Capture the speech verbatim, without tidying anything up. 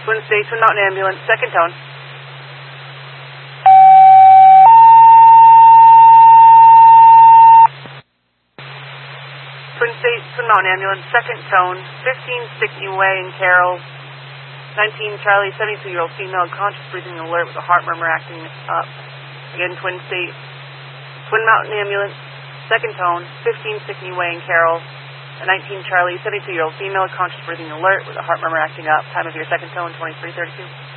Twin State, Twin Mountain Ambulance, second tone. Twin State, Twin Mountain Ambulance, second tone, fifteen Stickney Way in Carroll. nineteen Charlie, seventy-two-year-old female, conscious breathing alert with a heart murmur acting up. Again, Twin State, Twin Mountain Ambulance, second tone, fifteen Stickney Way in Carroll. nineteen Charlie, seventy-two-year-old female, conscious breathing alert with a heart murmur acting up. Time of your second tone, twenty-three thirty-two.